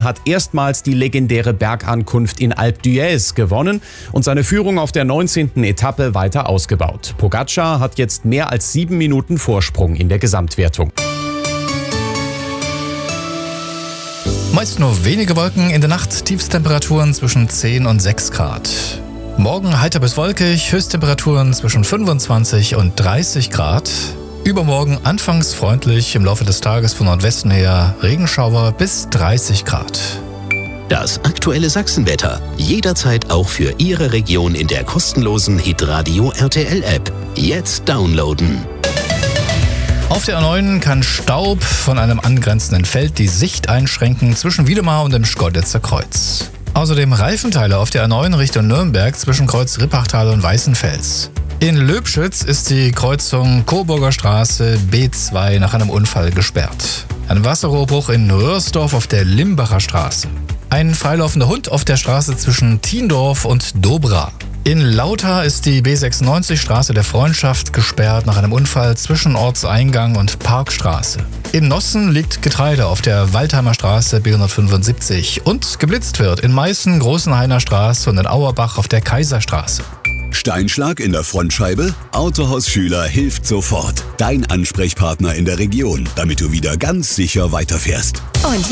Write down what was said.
hat erstmals die legendäre Bergankunft in Alpe d'Huez gewonnen und seine Führung auf der 19. Etappe weiter ausgebaut. Pogačar hat jetzt mehr als 7 Minuten Vorsprung in der Gesamtwertung. Meist nur wenige Wolken, in der Nacht Tiefstemperaturen zwischen 10 und 6 Grad. Morgen heiter bis wolkig, Höchsttemperaturen zwischen 25 und 30 Grad. Übermorgen anfangs freundlich, im Laufe des Tages von Nordwesten her Regenschauer bis 30 Grad. Das aktuelle Sachsenwetter. Jederzeit auch für Ihre Region in der kostenlosen Hitradio RTL App. Jetzt downloaden. Auf der A9 kann Staub von einem angrenzenden Feld die Sicht einschränken zwischen Wiedemar und dem Schkeuditzer Kreuz. Außerdem Reifenteile auf der A9 Richtung Nürnberg zwischen Kreuz Rippachtal und Weißenfels. In Löbschütz ist die Kreuzung Coburger Straße B2 nach einem Unfall gesperrt. Ein Wasserrohrbruch in Röhrsdorf auf der Limbacher Straße. Ein freilaufender Hund auf der Straße zwischen Tiendorf und Dobra. In Lauter ist die B96 Straße der Freundschaft gesperrt nach einem Unfall zwischen Ortseingang und Parkstraße. In Nossen liegt Getreide auf der Waldheimer Straße B175 und geblitzt wird in Meißen, Großenhainer Straße und in Auerbach auf der Kaiserstraße. Steinschlag in der Frontscheibe? Autohaus Schüler hilft sofort. Dein Ansprechpartner in der Region, damit du wieder ganz sicher weiterfährst. Und